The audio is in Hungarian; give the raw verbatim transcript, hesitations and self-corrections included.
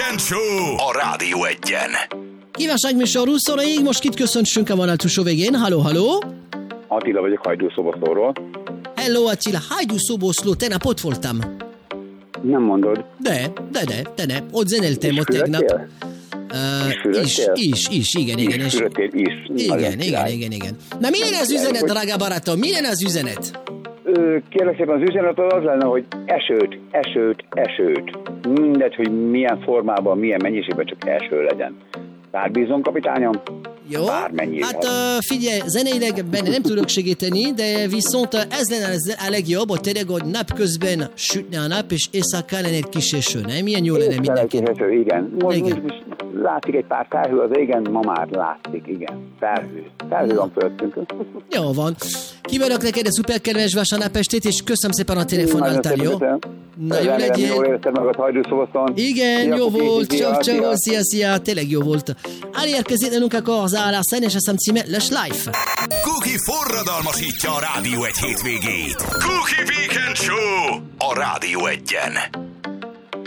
Weekend Show a Rádió Egyen. Kívánságműsor húsz óraig, most kit köszöntsünk a vonal túlsó végén. Halló, halló! Attila vagyok Hajdú-Szoboszlóról. Hello Attila, Hajdú-Szoboszló, tegnap ott voltam. Nem mondod. De, de, de, de ne, ott zenéltem ott tegnap. Uh, is, is, is, igen, igen. Is, és, fülöttél, is. igen, igen, igen, igen. Na milyen az üzenet, drága barátom? Milyen az üzenet? Kérlek szépen, az üzenet az lenne, hogy esőt, esőt, esőt. Mindegy, hogy milyen formában, milyen mennyiségben, csak eső legyen. Bár bízom, kapitányom? Jó, Bármennyire. hát uh, figyelj, zeneileg benne nem tudok segíteni, de viszont ez lenne a legjobb, hogy tényleg, hogy napközben sütne a nap, és éjszaka lenne egy kis eső, nem? Milyen jó lenne mindenki. Eső, igen. Most, igen. most látszik egy pár felhő, az igen, ma már látszik, igen. Felhő. Felhő van fölöttünk. Jó van. Kívánok neked egy szuper kedves vasárnapestét, és köszönöm szépen a telefonáltál, jó? Na jó legyél. Jól érezted magad Hajdú-Szoboszlón. Igen, jó volt. Ciao, ciao, szia, szia. Tényleg jó volt. Elérkezett nálunk akkor az állászen, és azt címe Les Life. Cookie forradalmasítja a Rádió Egy hétvégét. Cookie Weekend Show a Rádió Egyen.